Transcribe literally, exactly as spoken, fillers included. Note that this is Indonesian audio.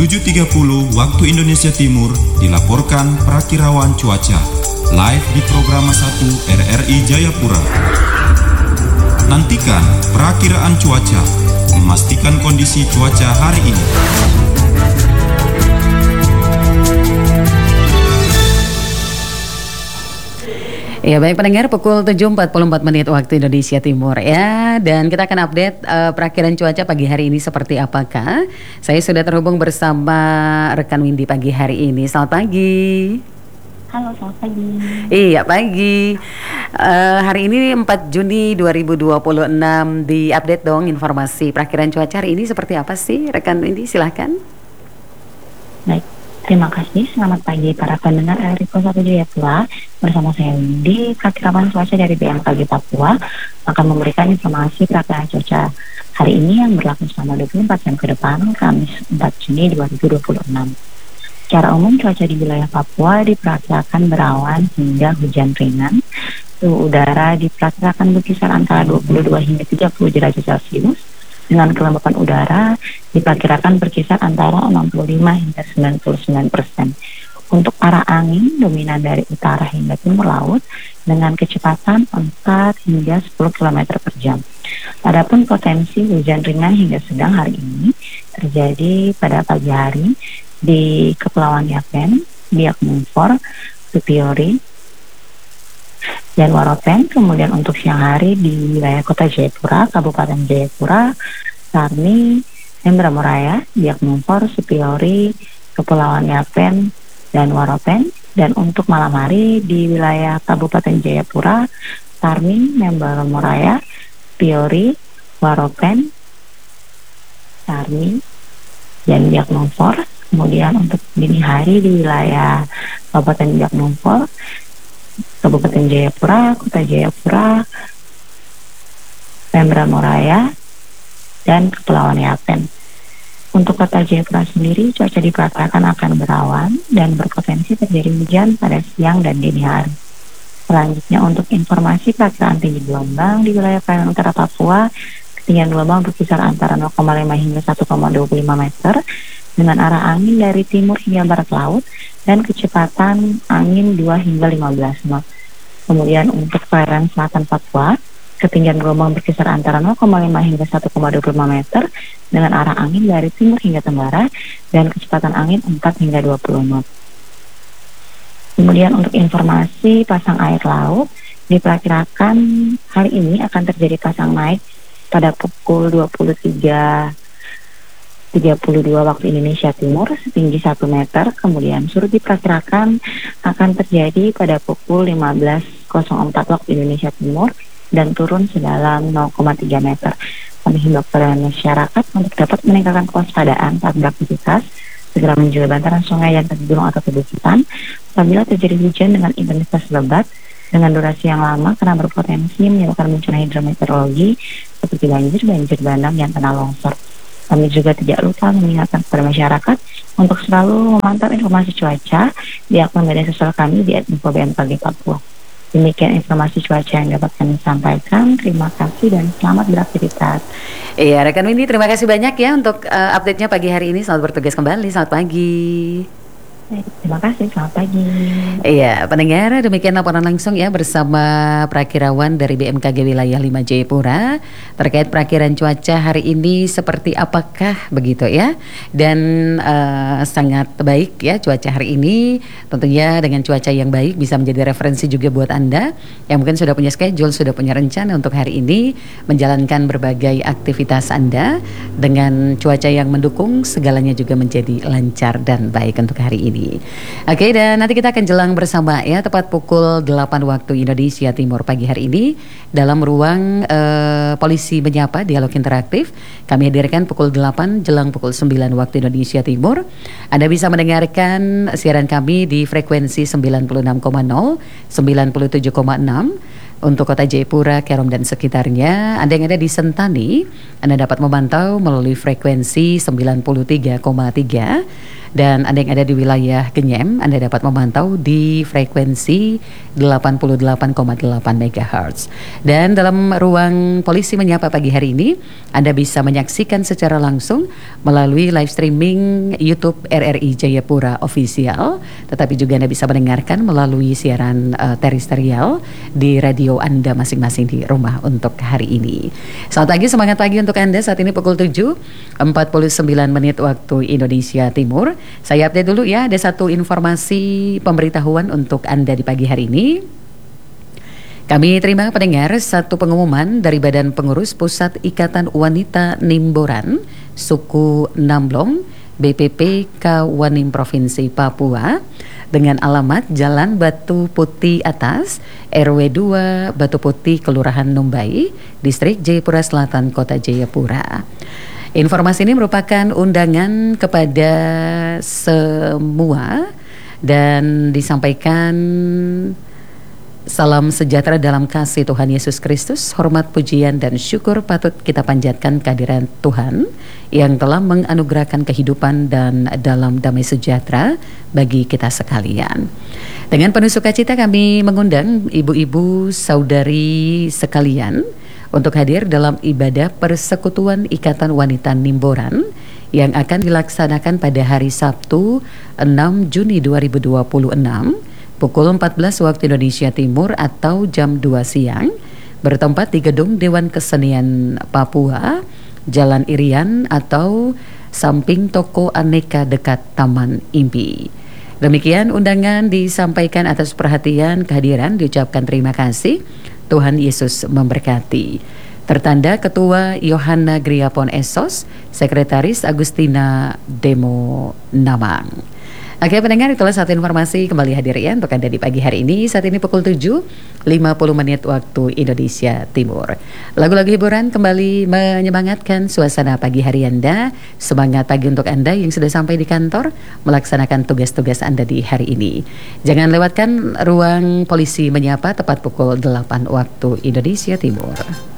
tujuh tiga puluh waktu Indonesia Timur dilaporkan Prakirawan Cuaca live di program satu R R I Jayapura. Nantikan perakiraan cuaca, memastikan kondisi cuaca hari ini. Ya baik pendengar, pukul tujuh empat puluh empat menit waktu Indonesia Timur ya. Dan kita akan update uh, perakiraan cuaca pagi hari ini seperti apakah. Saya sudah terhubung bersama rekan Windy pagi hari ini. Selamat pagi. Halo, selamat pagi. Iya pagi. uh, Hari ini empat Juni dua ribu dua puluh enam. Di update dong informasi perakiraan cuaca hari ini seperti apa sih rekan Windy, silahkan. Baik, terima kasih. Selamat pagi para pendengar R R I Pos satu Jayapura. Bersama saya Windy, Prakirawan Cuaca dari B M K G Papua akan memberikan informasi perakiraan cuaca hari ini yang berlaku selama dua puluh empat jam ke depan, Kamis empat Juni dua ribu dua puluh enam. Secara umum cuaca di wilayah Papua diperkirakan berawan hingga hujan ringan. Suhu udara diperkirakan berkisar antara dua puluh dua hingga tiga puluh derajat Celcius. Dengan kelembapan udara diperkirakan berkisar antara enam puluh lima hingga sembilan puluh sembilan persen. Untuk arah angin dominan dari utara hingga timur laut dengan kecepatan empat hingga sepuluh kilometer per jam. Adapun potensi hujan ringan hingga sedang hari ini terjadi pada pagi hari di Kepulauan Yapen, Biak Numfor, Supiori, dan Waropen. Kemudian untuk siang hari di wilayah Kota Jayapura, Kabupaten Jayapura, Sarni, Indramayu, Biak Numfor, Supiori, Kepulauan Yapen, dan Waropen. Dan untuk malam hari di wilayah Kabupaten Jayapura, Sarni, Indramayu, Supiori, Waropen, Sarni, dan Biak Numfor. Kemudian untuk dini hari di wilayah Kabupaten Biak Numfor, Kabupaten Jayapura, Kota Jayapura, Pemda Moraya, dan Kepulauan Yapen. Untuk Kota Jayapura sendiri, cuaca diperkirakan akan berawan dan berpotensi terjadi hujan pada siang dan dini hari. Selanjutnya untuk informasi perakiraan tinggi gelombang di wilayah perairan utara Papua, ketinggian gelombang berkisar antara nol koma lima hingga satu koma dua puluh lima meter dengan arah angin dari timur hingga barat laut dan kecepatan angin dua hingga lima belas knot. Kemudian untuk perairan selatan Papua, ketinggian gelombang berkisar antara nol koma lima hingga satu koma dua puluh lima meter dengan arah angin dari timur hingga tenggara dan kecepatan angin empat hingga dua puluh knot. Kemudian untuk informasi pasang air laut, diperkirakan hari ini akan terjadi pasang naik pada pukul dua puluh tiga tiga puluh dua waktu Indonesia Timur setinggi satu meter. Kemudian surut diperkirakan akan terjadi pada pukul lima belas empat waktu Indonesia Timur dan turun sedalam nol koma tiga meter. Kami himbau kepada masyarakat untuk dapat meningkatkan kewaspadaan saat beraktivitas, segera menjauhi bantaran sungai dan tepi gunung atau perbukitan apabila terjadi hujan dengan intensitas lebat dengan durasi yang lama karena berpotensi menyebabkan bencana hidrometeorologi seperti banjir, banjir bandang, dan tanah longsor. Kami juga tidak lupa mengingatkan kepada masyarakat untuk selalu memantau informasi cuaca di akun media sosial kami di at info B M K G Papua. Demikian informasi cuaca yang dapat kami sampaikan. Terima kasih dan selamat beraktivitas. Iya rekan Windy, terima kasih banyak ya untuk uh, update-nya pagi hari ini. Selamat bertugas kembali, selamat pagi. Terima kasih, selamat pagi. Iya, pendengar, demikian laporan langsung ya bersama Prakirawan dari B M K G Wilayah lima Jayapura terkait perakiraan cuaca hari ini seperti apakah begitu ya. Dan uh, sangat baik ya cuaca hari ini. Tentunya dengan cuaca yang baik bisa menjadi referensi juga buat Anda yang mungkin sudah punya schedule, sudah punya rencana untuk hari ini menjalankan berbagai aktivitas Anda dengan cuaca yang mendukung, segalanya juga menjadi lancar dan baik untuk hari ini. Oke, dan nanti kita akan jelang bersama ya tepat pukul delapan waktu Indonesia Timur pagi hari ini dalam ruang uh, Polisi Menyapa Dialog Interaktif. Kami hadirkan pukul delapan jelang pukul sembilan waktu Indonesia Timur. Anda bisa mendengarkan siaran kami di frekuensi sembilan puluh enam koma nol, sembilan puluh tujuh koma enam untuk Kota Jayapura, Kerom dan sekitarnya. Anda yang ada di Sentani, Anda dapat memantau melalui frekuensi sembilan puluh tiga koma tiga Dan Anda yang ada di wilayah Kenyam, Anda dapat memantau di frekuensi delapan puluh delapan koma delapan megahertz. Dan dalam ruang polisi menyapa pagi hari ini, Anda bisa menyaksikan secara langsung melalui live streaming YouTube R R I Jayapura Official, tetapi juga Anda bisa mendengarkan melalui siaran uh, terestrial di radio Anda masing-masing di rumah untuk hari ini. Selamat pagi, semangat pagi untuk Anda. Saat ini pukul tujuh empat puluh sembilan menit waktu Indonesia Timur. Saya update dulu ya, ada satu informasi pemberitahuan untuk Anda di pagi hari ini. Kami terima pendengar satu pengumuman dari Badan Pengurus Pusat Ikatan Wanita Nimboran, Suku Namblong, B P P Kawanim Provinsi Papua, dengan alamat Jalan Batu Putih Atas, R W dua Batu Putih, Kelurahan Numbai, Distrik Jayapura Selatan, Kota Jayapura. Informasi ini merupakan undangan kepada semua dan disampaikan salam sejahtera dalam kasih Tuhan Yesus Kristus, hormat, pujian, dan syukur patut kita panjatkan kehadiran Tuhan yang telah menganugerahkan kehidupan dan dalam damai sejahtera bagi kita sekalian. Dengan penuh sukacita kami mengundang ibu-ibu saudari sekalian untuk hadir dalam ibadah Persekutuan Ikatan Wanita Nimboran yang akan dilaksanakan pada hari Sabtu enam Juni dua ribu dua puluh enam pukul empat belas waktu Indonesia Timur atau jam dua siang, bertempat di Gedung Dewan Kesenian Papua, Jalan Irian atau samping Toko Aneka dekat Taman Impi. Demikian undangan disampaikan atas perhatian kehadiran, diucapkan terima kasih. Tuhan Yesus memberkati. Tertanda Ketua Yohana Griapon Esos, Sekretaris Agustina Demo Namang. Oke pendengar, itulah satu informasi kembali hadir ya untuk Anda di pagi hari ini. Saat ini pukul tujuh lima puluh menit waktu Indonesia Timur. Lagu-lagu hiburan kembali menyemangatkan suasana pagi hari Anda. Semangat pagi untuk Anda yang sudah sampai di kantor melaksanakan tugas-tugas Anda di hari ini. Jangan lewatkan ruang polisi menyapa tepat pukul delapan waktu Indonesia Timur.